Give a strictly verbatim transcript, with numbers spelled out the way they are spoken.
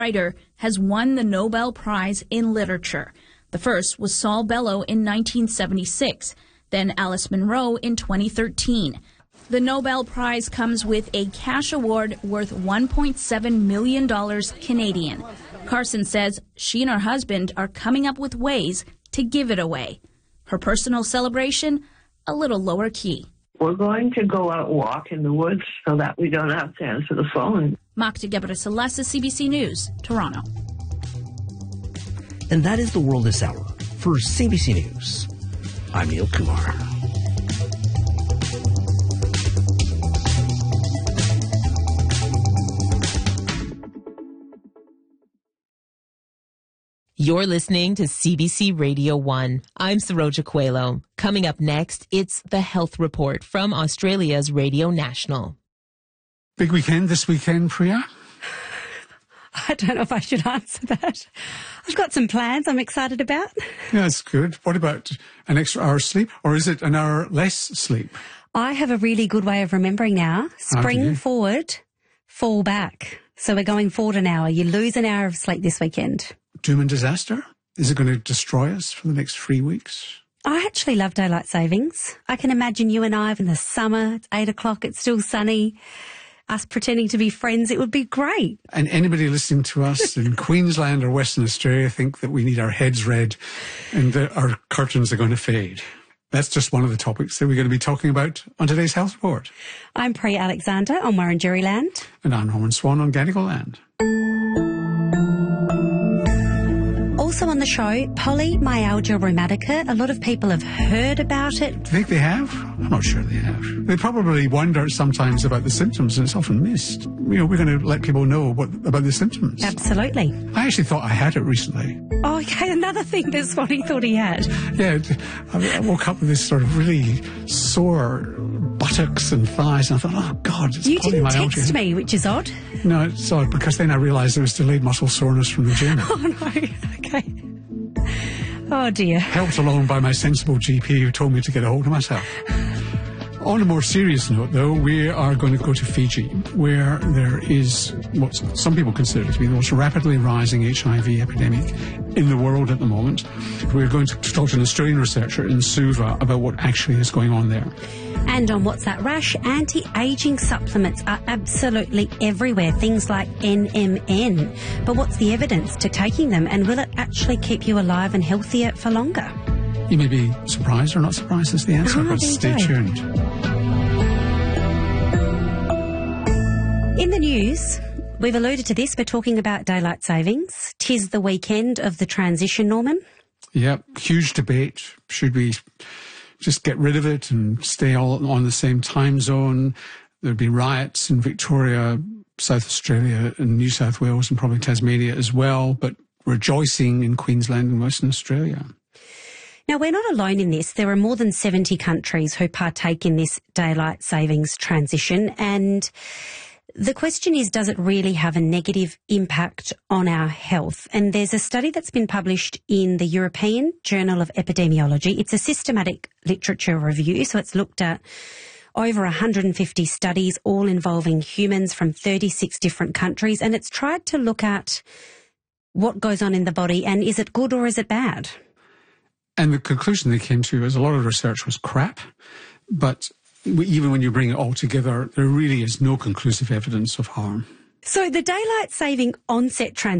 writer has won the Nobel Prize in Literature. The first was Saul Bellow in nineteen seventy-six, then Alice Munro in twenty thirteen. The Nobel Prize comes with a cash award worth one point seven million dollars Canadian. Carson says she and her husband are coming up with ways to give it away. Her personal celebration, a little lower key. We're going to go out and walk in the woods so that we don't have to answer the phone. Magda Gebre-Selassie, C B C News, Toronto. And that is the world this hour. For C B C News, I'm Neil Kumar. You're listening to C B C Radio one. I'm Saroja Coelho. Coming up next, it's the Health Report from Australia's Radio National. Big weekend this weekend, Priya? I don't know if I should answer that. I've got some plans I'm excited about. Yeah, that's good. What about an extra hour's sleep? Or is it an hour less sleep? I have a really good way of remembering now. Spring forward, fall back. So we're going forward an hour. You lose an hour of sleep this weekend. Doom and disaster? Is it going to destroy us for the next three weeks? I actually love daylight savings. I can imagine you and I in the summer, it's eight o'clock, it's still sunny, us pretending to be friends. It would be great. And anybody listening to us in Queensland or Western Australia think that we need our heads read and that our curtains are going to fade. That's just one of the topics that we're going to be talking about on today's Health Report. I'm Priya Alexander on Wurundjeri land. And I'm Norman Swan on Gadigal land. Also on the show, polymyalgia rheumatica. A lot of people have heard about it. Do you think they have? I'm not sure they have. They probably wonder sometimes about the symptoms, and it's often missed. You know, we're going to let people know what about the symptoms. Absolutely. I actually thought I had it recently. Oh, okay, another thing that's what he thought he had. Yeah, I woke up with this sort of really sore buttocks and thighs, and I thought, oh, God, it's You didn't polymyalgia. text me, which is odd. No, it's odd, because then I realised there was delayed muscle soreness from the gym. Oh, no. Okay. Oh, dear. Helped along by my sensible G P who told me to get a hold of myself. On a more serious note, though, we are going to go to Fiji, where there is what some people consider to be the most rapidly rising H I V epidemic in the world at the moment. We're going to talk to an Australian researcher in Suva about what actually is going on there. And on What's That Rush, anti-aging supplements are absolutely everywhere, things like N M N. But what's the evidence to taking them, and will it actually keep you alive and healthier for longer? You may be surprised or not surprised is the answer, Ah, but there you stay go. tuned. In the news, we've alluded to this, we're talking about daylight savings. 'Tis the weekend of the transition, Norman. Yeah, huge debate. Should we just get rid of it and stay all on the same time zone? There'd be riots in Victoria, South Australia and New South Wales and probably Tasmania as well, but rejoicing in Queensland and Western Australia. Now, we're not alone in this. There are more than seventy countries who partake in this daylight savings transition, and the question is, does it really have a negative impact on our health? And there's a study that's been published in the European Journal of Epidemiology. It's a systematic literature review, so it's looked at over one hundred fifty studies, all involving humans from thirty-six different countries, and it's tried to look at what goes on in the body and is it good or is it bad? And the conclusion they came to is a lot of research was crap, but even when you bring it all together, there really is no conclusive evidence of harm. So the daylight saving onset transition